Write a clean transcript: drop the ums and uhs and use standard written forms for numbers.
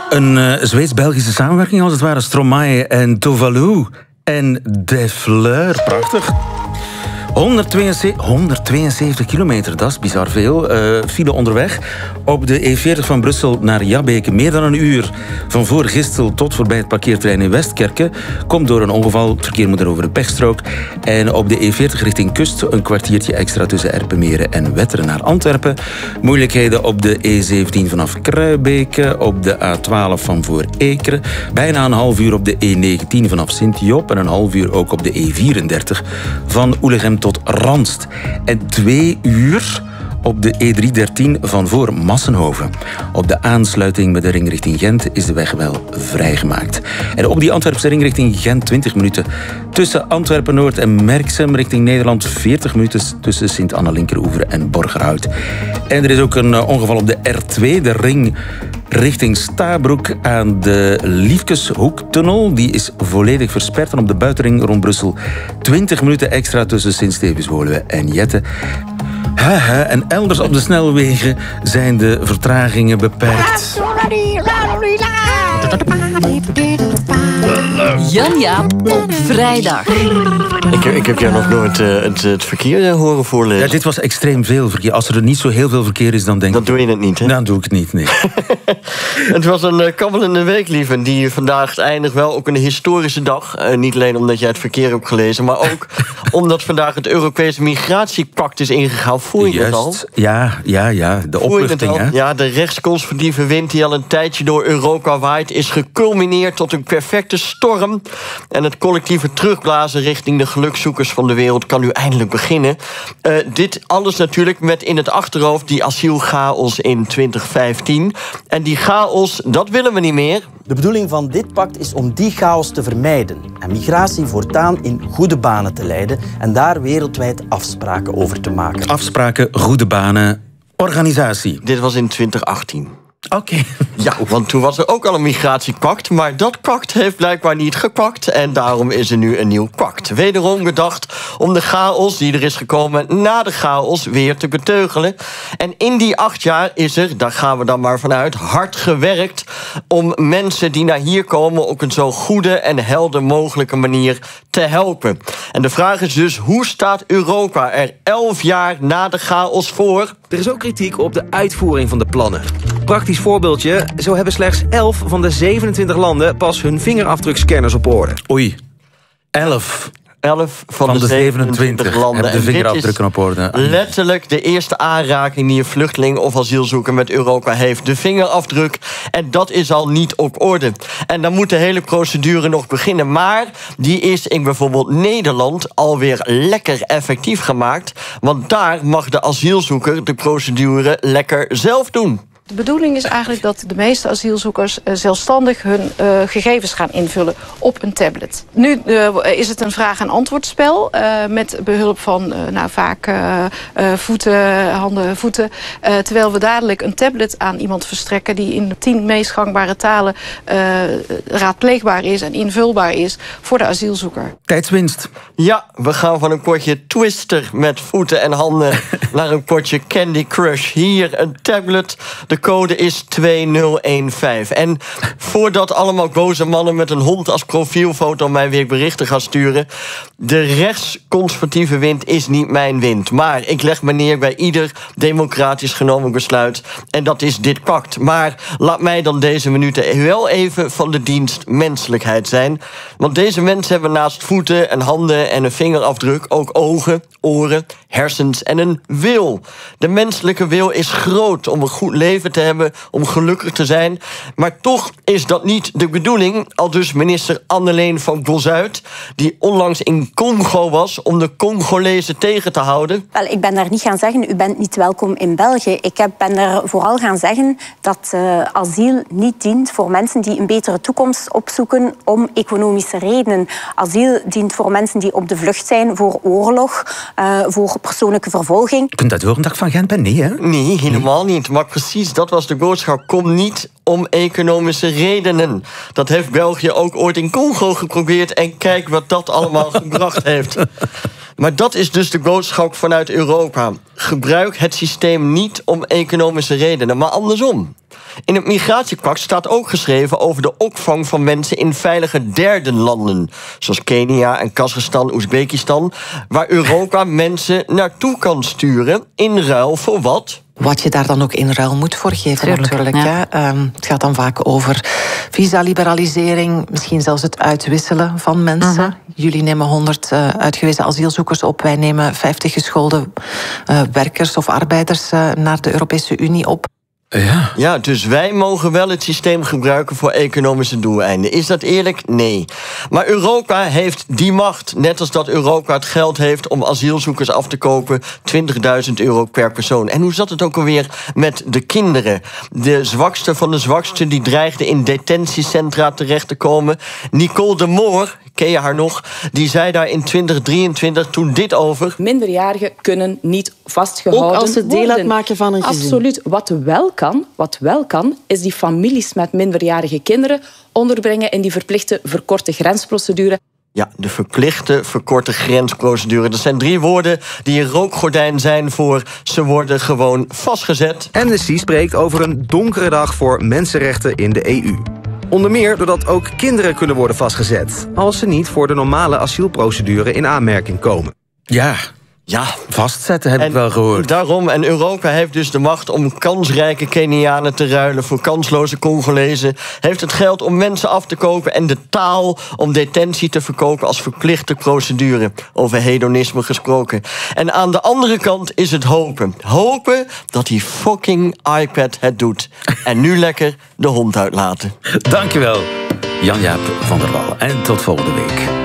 Een Zweeds-Belgische samenwerking als het ware. Stromae en Tuvalu en De Fleur. Prachtig. 172 kilometer, dat is bizar veel. File onderweg. Op de E40 van Brussel naar Jabbeke meer dan een uur. Van voor Gistel tot voorbij het parkeerterrein in Westkerke. Komt door een ongeval. Het verkeer moet er over een pechstrook. En op de E40 richting kust een kwartiertje extra tussen Erpenmeren en Wetteren naar Antwerpen. Moeilijkheden op de E17 vanaf Kruibeke. Op de A12 van voor Ekeren. Bijna een half uur op de E19 vanaf Sint-Job. En een half uur ook op de E34 van Oelegem tot Randst. En 2 uur op de E313 van voor Massenhoven. Op de aansluiting met de ring richting Gent is de weg wel vrijgemaakt. En op die Antwerpse ring richting Gent 20 minuten tussen Antwerpen-Noord en Merksem richting Nederland. 40 minuten tussen Sint-Anna-Linkeroever en Borgerhout. En er is ook een ongeval op de R2, de ring richting Stabroek aan de Liefkeshoektunnel. Die is volledig versperd. En op de buitenring rond Brussel 20 minuten extra tussen Sint-Stevenswoluwe en Jette. En elders op de snelwegen zijn de vertragingen beperkt. Jan-Jaap op vrijdag. Ik heb jou nog nooit het verkeer horen voorlezen. Ja, dit was extreem veel verkeer. Als er niet zo heel veel verkeer is, dan denk ik... Dan doe je het niet, hè? Dan doe ik het niet, nee. Het was een kabbelende week, lieve. Die vandaag eindigt wel ook een historische dag. Niet alleen omdat jij het verkeer hebt gelezen, maar ook omdat vandaag het Europese migratiepact is ingegaan. Voel je het al? Ja. De opluchting, hè? Ja, de rechtsconservatieve wind die al een tijdje door Europa waait, is geculmineerd tot een perfecte storm. En het collectieve terugblazen richting de gelukzoekers van de wereld kan nu eindelijk beginnen. Dit alles natuurlijk met in het achterhoofd die asielchaos in 2015. En die chaos, dat willen we niet meer. De bedoeling van dit pact is om die chaos te vermijden en migratie voortaan in goede banen te leiden en daar wereldwijd afspraken over te maken. Afspraken, goede banen, organisatie. Dit was in 2018. Oké. Ja, want toen was er ook al een migratiepact, maar dat pact heeft blijkbaar niet gepakt en daarom is er nu een nieuw pact. Wederom gedacht om de chaos die er is gekomen na de chaos weer te beteugelen. En in die 8 jaar is er, daar gaan we dan maar vanuit, hard gewerkt om mensen die naar hier komen op een zo goede en helder mogelijke manier te helpen. En de vraag is dus, hoe staat Europa er 11 jaar na de chaos voor? Er is ook kritiek op de uitvoering van de plannen. Praktisch voorbeeldje, zo hebben slechts 11 van de 27 landen pas hun vingerafdrukscanners op orde. Oei, 11 van de 27 landen hebben de vingerafdrukken op orde. Letterlijk de eerste aanraking die een vluchteling of asielzoeker met Europa heeft. De vingerafdruk. En dat is al niet op orde. En dan moet de hele procedure nog beginnen. Maar die is in bijvoorbeeld Nederland alweer lekker effectief gemaakt. Want daar mag de asielzoeker de procedure lekker zelf doen. De bedoeling is eigenlijk dat de meeste asielzoekers zelfstandig hun gegevens gaan invullen op een tablet. Nu is het een vraag- en antwoordspel met behulp van vaak handen, voeten. Terwijl we dadelijk een tablet aan iemand verstrekken die in de 10 meest gangbare talen raadpleegbaar is en invulbaar is voor de asielzoeker. Tijdswinst. Ja, we gaan van een potje Twister met voeten en handen naar een potje Candy Crush. Hier een tablet. De code is 2015. En voordat allemaal boze mannen met een hond als profielfoto mij weer berichten gaan sturen, de rechtsconservatieve wind is niet mijn wind. Maar ik leg me neer bij ieder democratisch genomen besluit. En dat is dit pact. Maar laat mij dan deze minuten wel even van de dienst menselijkheid zijn. Want deze mensen hebben naast voeten en handen en een vingerafdruk ook ogen, oren, hersens en een wil. De menselijke wil is groot om een goed leven te hebben, om gelukkig te zijn. Maar toch is dat niet de bedoeling, aldus minister Anneleen van Bosuit, die onlangs in Congo was om de Congolezen tegen te houden. Wel, ik ben daar niet gaan zeggen, u bent niet welkom in België. Ik ben er vooral gaan zeggen dat asiel niet dient voor mensen die een betere toekomst opzoeken om economische redenen. Asiel dient voor mensen die op de vlucht zijn voor oorlog, voor persoonlijke vervolging. Je kunt dat horen, dag van Gent ben nee, hè? Nee, helemaal niet. Maar precies, dat was de boodschap. Kom niet om economische redenen. Dat heeft België ook ooit in Congo geprobeerd en kijk wat dat allemaal gebracht heeft. Maar dat is dus de boodschap vanuit Europa. Gebruik het systeem niet om economische redenen, maar andersom. In het migratiepact staat ook geschreven over de opvang van mensen in veilige derde landen, zoals Kenia en Kazachstan, Oezbekistan, waar Europa mensen naartoe kan sturen in ruil voor wat? Wat je daar dan ook in ruil moet voor geven, natuurlijk. Ja. Het gaat dan vaak over visaliberalisering, misschien zelfs het uitwisselen van mensen. Jullie nemen 100 uitgewezen asielzoekers op, wij nemen 50 geschoolde werkers of arbeiders naar de Europese Unie op. Ja, dus wij mogen wel het systeem gebruiken voor economische doeleinden. Is dat eerlijk? Nee. Maar Europa heeft die macht. Net als dat Europa het geld heeft om asielzoekers af te kopen. €20.000 per persoon. En hoe zat het ook alweer met de kinderen? De zwakste van de zwakste die dreigden in detentiecentra terecht te komen. Nicole de Moor, ken je haar nog? Die zei daar in 2023 toen dit over. Minderjarigen kunnen niet vastgehouden ook als ze deel uitmaken van een gezin. Absoluut. Wat wel kan, is die families met minderjarige kinderen onderbrengen in die verplichte verkorte grensprocedure. Ja, de verplichte verkorte grensprocedure. Dat zijn 3 woorden die een rookgordijn zijn voor ze worden gewoon vastgezet. Amnesty spreekt over een donkere dag voor mensenrechten in de EU. Onder meer doordat ook kinderen kunnen worden vastgezet, als ze niet voor de normale asielprocedure in aanmerking komen. Ja, vastzetten heb ik wel gehoord. Daarom, en Europa heeft dus de macht om kansrijke Kenianen te ruilen voor kansloze Congolezen. Heeft het geld om mensen af te kopen en de taal om detentie te verkopen als verplichte procedure. Over hedonisme gesproken. En aan de andere kant is het hopen. Hopen dat die fucking iPad het doet. En nu lekker de hond uitlaten. Dankjewel, Jan-Jaap van der Wal. En tot volgende week.